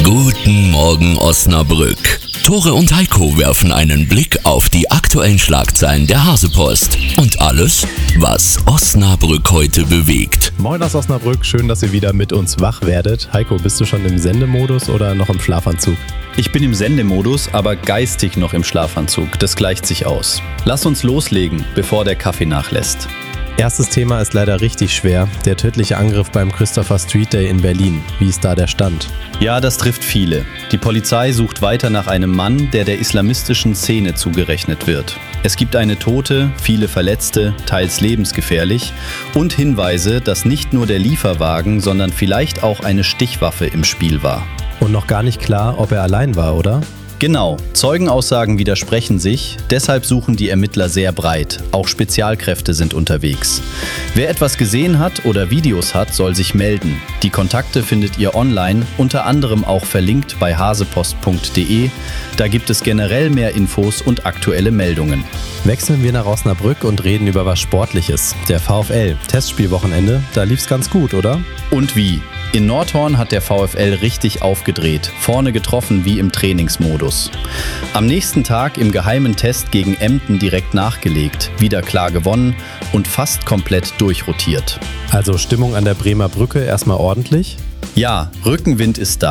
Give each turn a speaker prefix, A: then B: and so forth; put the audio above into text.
A: Guten Morgen Osnabrück. Tore und Heiko werfen einen Blick auf die aktuellen Schlagzeilen der Hasepost und alles, was Osnabrück heute bewegt.
B: Moin aus Osnabrück, schön, dass ihr wieder mit uns wach werdet. Heiko, bist du schon im Sendemodus oder noch im Schlafanzug?
C: Ich bin im Sendemodus, aber geistig noch im Schlafanzug. Das gleicht sich aus. Lass uns loslegen, bevor der Kaffee nachlässt.
B: Erstes Thema ist leider richtig schwer. Der tödliche Angriff beim Christopher Street Day in Berlin. Wie ist da der Stand?
C: Ja, das trifft viele. Die Polizei sucht weiter nach einem Mann, der islamistischen Szene zugerechnet wird. Es gibt eine Tote, viele Verletzte, teils lebensgefährlich und Hinweise, dass nicht nur der Lieferwagen, sondern vielleicht auch eine Stichwaffe im Spiel war.
B: Und noch gar nicht klar, ob er allein war, oder?
C: Genau, Zeugenaussagen widersprechen sich, deshalb suchen die Ermittler sehr breit. Auch Spezialkräfte sind unterwegs. Wer etwas gesehen hat oder Videos hat, soll sich melden. Die Kontakte findet ihr online, unter anderem auch verlinkt bei hasepost.de. Da gibt es generell mehr Infos und aktuelle Meldungen.
B: Wechseln wir nach Osnabrück und reden über was Sportliches. Der VfL, Testspielwochenende, da lief's ganz gut, oder?
C: Und wie? In Nordhorn hat der VfL richtig aufgedreht, vorne getroffen wie im Trainingsmodus. Am nächsten Tag im geheimen Test gegen Emden direkt nachgelegt, wieder klar gewonnen und fast komplett durchrotiert.
B: Also Stimmung an der Bremer Brücke erstmal ordentlich?
C: Ja, Rückenwind ist da.